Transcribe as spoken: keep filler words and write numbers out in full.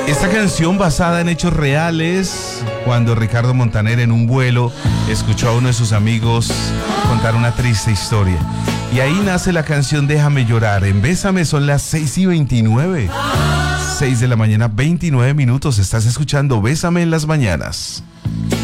Esta canción basada en hechos reales, cuando Ricardo Montaner en un vuelo escuchó a uno de sus amigos contar una triste historia. Y ahí nace la canción Déjame llorar. En Bésame son las seis y veintinueve. seis de la mañana, veintinueve minutos. Estás escuchando Bésame en las mañanas.